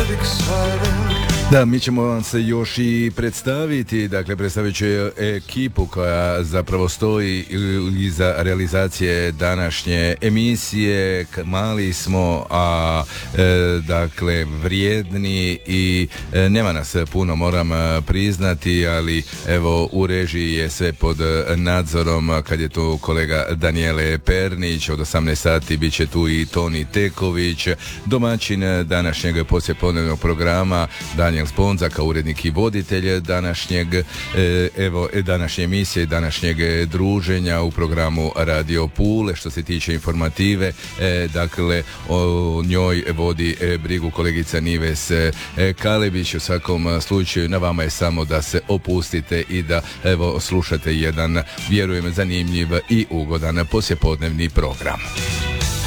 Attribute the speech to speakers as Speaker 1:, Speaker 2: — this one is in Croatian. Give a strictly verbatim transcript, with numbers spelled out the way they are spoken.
Speaker 1: Da, mi ćemo vam se još i predstaviti, dakle predstavit ću ekipu koja zapravo stoji iza realizacije današnje emisije. Mali smo, a e, dakle vrijedni i e, nema nas puno, moram priznati, ali evo u režiji je sve pod nadzorom, kad je tu kolega Danijele Pernić, od osamnaest sati bit će tu i Toni Teković, domaćin današnjeg poslijepodnevnog programa Daniel Sponza kao urednik i voditelj današnjeg evo današnje emisije, današnjeg druženja u programu Radio Pule. Što se tiče informative, dakle o njoj vodi brigu kolegica Nives Kalebić. U svakom slučaju na vama je samo da se opustite i da evo slušate jedan, vjerujem, zanimljiv i ugodan poslijepodnevni program.